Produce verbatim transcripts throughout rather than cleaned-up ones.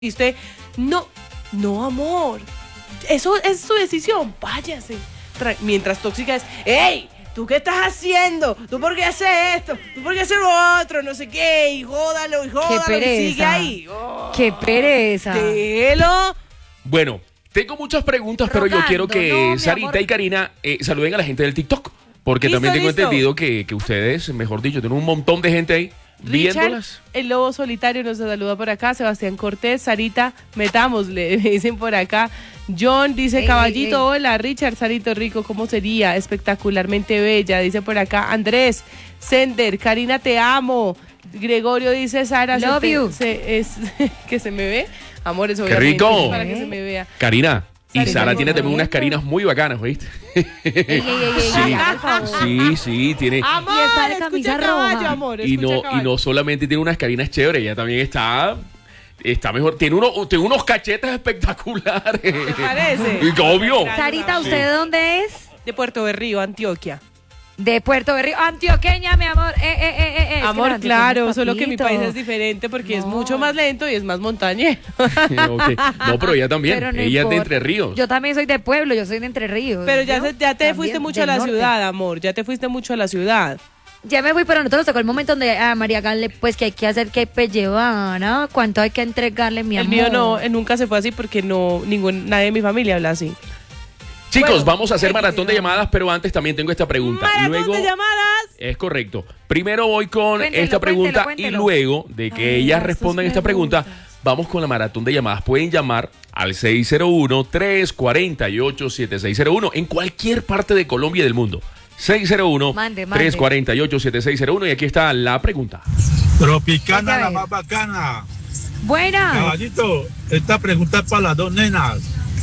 Usted, no, no, amor. Eso es su decisión, váyase. Tra Mientras tóxica es, ¡ey! ¿Tú qué estás haciendo? ¿Tú por qué haces esto? ¿Tú por qué haces lo otro? No sé qué, y jódalo, y jódalo, qué pereza. y sigue ahí. Oh, ¡Qué pereza! Déjelo. Bueno, tengo muchas preguntas, pero Rogando, yo quiero que no, Sarita amor. y Karina eh, saluden a la gente del TikTok. Porque Listo, también tengo listo. entendido que, que ustedes, mejor dicho, tienen un montón de gente ahí Richard, viéndolas. el lobo solitario nos saluda por acá. Sebastián Cortés, Sarita, metámosle, me dicen por acá. John dice, Ey, caballito, ey, ey. hola, Richard, Sarito Rico, ¿cómo sería? Espectacularmente bella, dice por acá. Andrés, Sender, Karina, te amo. Gregorio dice, Sara, se Love te- you. se- es, que se me ve. Amores, ¡Qué obviamente, rico! para que se me vea. Karina. Y Sarita, Sara tiene también bonito. unas carinas muy bacanas, ¿oíste? Ey, ey, ey, ey, Sí. ya, por favor. Sí, sí, tiene. Amor, Y está de escucha camisa caballo, roja. amor, Y escucha no, y caballo. no solamente tiene unas carinas chéveres, ella también está. Está mejor. Tiene, uno, tiene unos cachetes espectaculares. ¿Te parece? Y obvio. Sarita, ¿usted de dónde es? De Puerto Berrío, Antioquia. De Puerto Berrío, antioqueña, mi amor. Eh, eh, eh, eh, eh. Es que Amor, los antioqueños, claro, solo que mi papito. país es diferente porque es No. mucho más lento y es más montañero. Ok. No, pero ella también. Pero no ella es de importa. Entre Ríos. Yo también soy de pueblo, yo soy de Entre Ríos. Pero ya, ¿yo? se- ya te También fuiste mucho a del la norte. ciudad, amor. Ya te fuiste mucho a la ciudad. Ya me fui, pero nosotros nos tocó el momento donde a María Gale, pues que hay que hacer que pues, llevar, ¿no? ¿Cuánto hay que entregarle, mi El amor? mío no, él nunca se fue así porque no ningún nadie de mi familia habla así. Chicos, Bueno, vamos a hacer hay que maratón de llegar. llamadas, pero antes también tengo esta pregunta. Maratón Luego, de llamadas. es correcto. Primero voy con Cuéntelo, esta pregunta cuéntelo, y cuéntelo. luego de que Ay, ellas las respondan sus esta pregunta, preguntas. vamos con la maratón de llamadas. Pueden llamar al seis cero uno, tres cuatro ocho, siete seis cero uno en cualquier parte de Colombia y del mundo. seis cero uno, Mande, mande. tres cuatro ocho, siete seis cero uno y aquí está la pregunta. Tropicana, Oiga, la eh. más bacana. Buenas. Caballito, esta pregunta es para las dos nenas.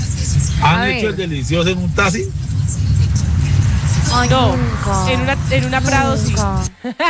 A ¿Han ver. hecho el delicioso en un taxi? Ay, No, nunca. en una en una Prado sí. Nunca.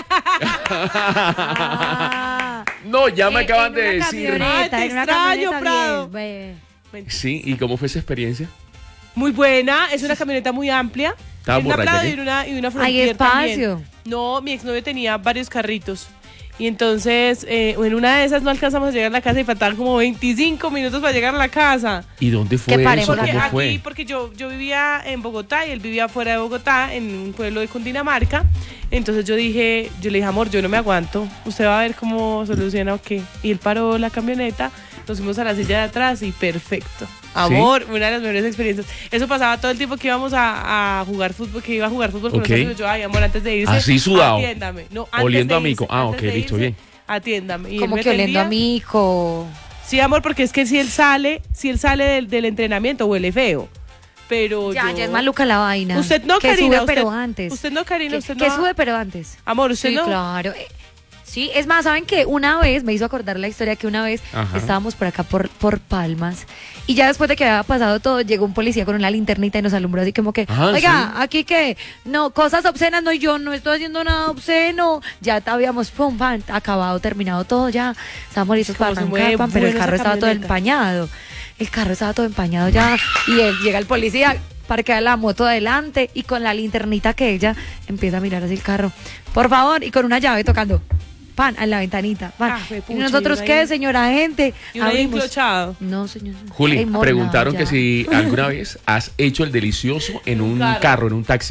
Ah. No, ya me En- acaban en de una decir. camioneta, Ay, te en una extraño, camioneta Prado. bien, ve. Sí, ¿y cómo fue esa experiencia? Muy buena, es una camioneta muy amplia. ¿Estaba En una borracha Prado qué? y en una, y una Hay Frontier espacio. también. No, mi exnovio tenía varios carritos. Y entonces, eh, en una de esas no alcanzamos a llegar a la casa y faltaban como veinticinco minutos para llegar a la casa. ¿Y dónde fue Que paremos eso? Porque ¿Cómo aquí, fue? porque yo, yo vivía en Bogotá y él vivía fuera de Bogotá, en un pueblo de Cundinamarca. Entonces yo dije, yo le dije, amor, yo no me aguanto. Usted va a ver cómo soluciona o qué. Y él paró la camioneta, nos fuimos a la silla de atrás y perfecto. Amor, una de las mejores experiencias. Eso pasaba todo el tiempo que íbamos a, a jugar fútbol, que iba a jugar fútbol con Ok. los amigos. Yo, ay, amor, antes de irse. Así sudado. Atiéndame. No, antes Oliendo de a mico. irse, Ah, antes ok, de listo, irse, bien. Atiéndame. Y él Como me que oliendo a atendía. mi hijo. Sí, amor, porque es que si él sale, si él sale del, del entrenamiento, huele feo. Pero Ya, yo... ya es maluca la vaina. Usted no, que Karina. sube, usted, pero antes. Usted no, Karina. que Usted que no. sube, pero antes. Amor, usted Sí, no. claro. Eh, Sí, es más, ¿saben qué? Una vez, me hizo acordar la historia que una vez Ajá. estábamos por acá por, por Palmas y ya después de que había pasado todo, llegó un policía con una linternita y nos alumbró así como que, Ah, oiga, ¿sí? aquí que, no, cosas obscenas, no, yo no estoy haciendo nada obsceno. Ya habíamos, pum, pam, acabado, terminado todo ya. Estábamos listos para Cómo se mueve arrancar, pam, pero el bueno carro esa estaba todo camioneta. empañado. El carro estaba todo empañado ya y él, llega el policía, parquea la moto adelante y con la linternita que ella empieza a mirar así el carro. Por favor, y con una llave tocando. Pan, en la ventanita. Pan. Ah, fue ¿Y pucha, nosotros y uno qué, ahí- señora gente? Y uno ahí Abrimos. enclochado. No, señor. Juli, Ey, morna, preguntaron ya. que si alguna vez has hecho el delicioso en un Carro. carro, en un taxi.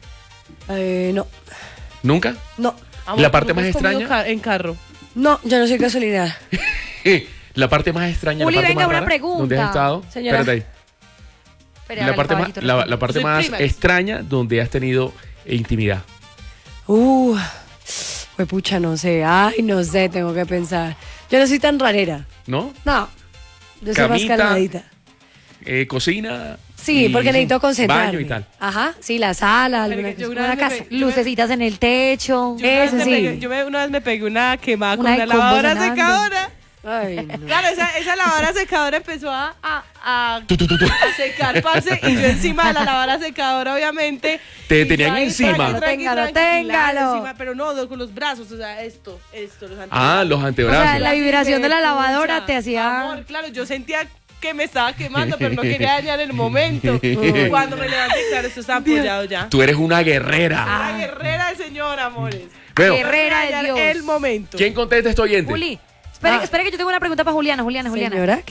Eh, no, ¿Nunca? no, Amor, ¿La ¿tú parte nunca más has comido extraña? ca- en carro. no, yo no soy gasolinera. La parte más extraña, Juli, la parte venga, más una rara, pregunta. ¿dónde has estado? Señora. Espérate ahí. Espera, La hágale, parte, más, caballito, la, responde. la parte Soy más prima. extraña donde has tenido intimidad. Uh, pues pucha, no sé, ay, no sé, tengo que pensar. Yo no soy tan rarera. ¿No? No, yo soy más Camita. calmadita. Eh, cocina. Sí, y porque necesito concentrarme. Baño y tal. Ajá, sí, la sala, Pero alguna que yo cosa, una una vez me casa. pe- Lucecitas en el techo. Yo, una vez Eso me sí. pegué- yo me- una vez me pegué una quemada con Una una de combo lavadora sonando. secadora. Ay, no. Claro, esa, esa lavadora secadora empezó a, a, a, Tu, tu, tu, tu. a secar, parce, y yo encima de la lavadora secadora, obviamente. Te y tenían yo ahí, encima. tranqui, tranqui, Téngalo, tranqui, claro, téngalo. encima, pero no, no, con los brazos, o sea, esto, esto, los Ah, los O antebrazos. sea, la vibración de la Pucha, lavadora te hacía... Amor, claro, yo sentía que me estaba quemando, pero no quería dañar el momento. Cuando me levanté, claro, esto estaba apoyado ya. Tú eres una guerrera. La guerrera del señor, amores. Bueno, Guerrera de Dañar Dios. el momento. ¿quién contesta este oyente? Juli, espere, Ah. espere que yo tengo una pregunta para Juliana, Juliana, Juliana. Señora,